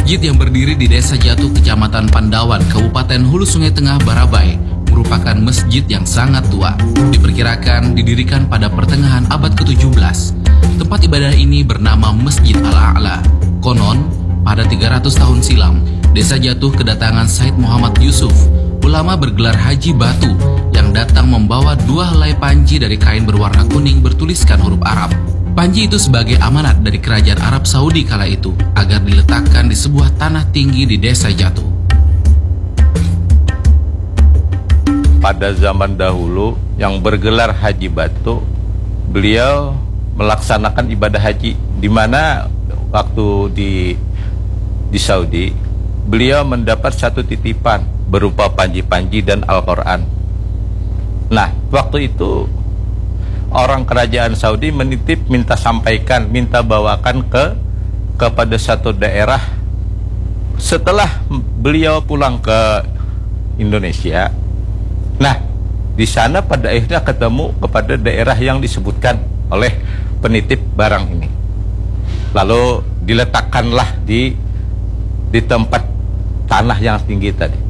Masjid yang berdiri di Desa Jatuh, Kecamatan Pandawan, Kabupaten Hulu Sungai Tengah, Barabai, merupakan masjid yang sangat tua. Diperkirakan didirikan pada pertengahan abad ke-17. Tempat ibadah ini bernama Masjid Al-A'la. Konon, pada 300 tahun silam, Desa Jatuh kedatangan Said Muhammad Yusuf, ulama bergelar Haji Batu, yang datang membawa 2 helai panji dari kain berwarna kuning bertuliskan huruf Arab. Panji itu sebagai amanat dari kerajaan Arab Saudi kala itu, agar diletakkan di sebuah tanah tinggi di Desa Jatuh. Pada zaman dahulu yang bergelar Haji Batu, beliau melaksanakan ibadah haji, di mana waktu di Saudi, beliau mendapat satu titipan berupa panji-panji dan Al-Quran. Nah, waktu itu orang kerajaan Saudi menitip, minta sampaikan, minta bawakan kepada satu daerah. Setelah beliau pulang ke Indonesia, nah di sana pada akhirnya ketemu kepada daerah yang disebutkan oleh penitip barang ini. Lalu diletakkanlah di tempat tanah yang tinggi tadi.